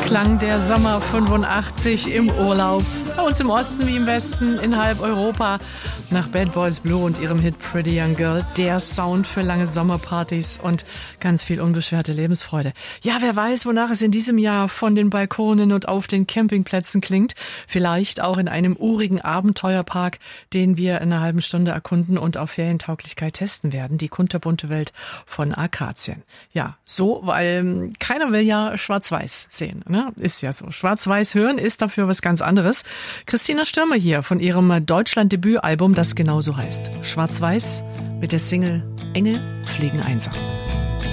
Klang der Sommer 85 im Urlaub. Bei uns im Osten wie im Westen, in halb Europa. Nach Bad Boys Blue und ihrem Hit Pretty Young Girl. Der Sound für lange Sommerpartys und ganz viel unbeschwerte Lebensfreude. Ja, wer weiß, wonach es in diesem Jahr von den Balkonen und auf den Campingplätzen klingt. Vielleicht auch in einem urigen Abenteuerpark, den wir in einer halben Stunde erkunden und auf Ferientauglichkeit testen werden. Die kunterbunte Welt von Akazien. Ja, so, weil keiner will ja Schwarz-Weiß sehen. Ne? Ist ja so. Schwarz-Weiß hören ist dafür was ganz anderes. Christina Stürmer hier von ihrem Deutschland-Debütalbum, das genauso heißt. Schwarz-Weiß mit der Single Engel fliegen einsam.